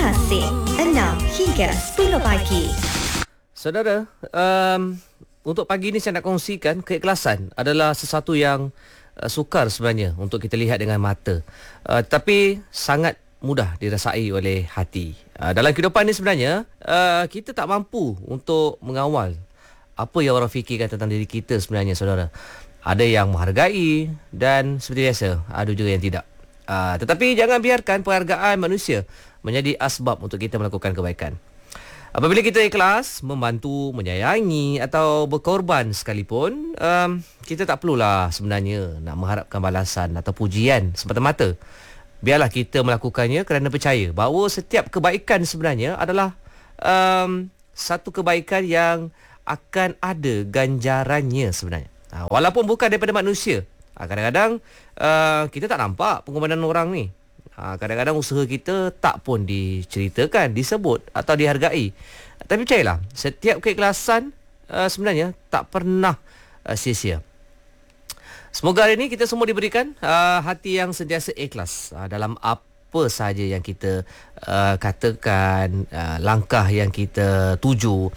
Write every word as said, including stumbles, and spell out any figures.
Asik enam hingga sepuluh pagi. Saudara, um, untuk pagi ini saya nak kongsikan keikhlasan adalah sesuatu yang uh, sukar sebenarnya untuk kita lihat dengan mata. Uh, tapi sangat mudah dirasai oleh hati. Uh, dalam kehidupan ini sebenarnya, uh, kita tak mampu untuk mengawal apa yang orang fikirkan tentang diri kita sebenarnya, saudara. Ada yang menghargai dan seperti biasa, ada juga yang tidak. Uh, tetapi jangan biarkan penghargaan manusia menjadi asbab untuk kita melakukan kebaikan. Apabila kita ikhlas, membantu, menyayangi atau berkorban sekalipun, um, kita tak perlulah sebenarnya nak mengharapkan balasan atau pujian semata-mata. Biarlah kita melakukannya kerana percaya bahawa setiap kebaikan sebenarnya adalah um, satu kebaikan yang akan ada ganjarannya sebenarnya. Ha, walaupun bukan daripada manusia. Ha, kadang-kadang uh, kita tak nampak pengorbanan orang ni. Ha, kadang-kadang usaha kita tak pun diceritakan, disebut atau dihargai. Tapi percayalah, setiap keikhlasan uh, sebenarnya tak pernah uh, sia-sia. Semoga hari ini kita semua diberikan uh, hati yang sentiasa ikhlas uh, dalam apa sahaja yang kita uh, katakan, uh, langkah yang kita tuju.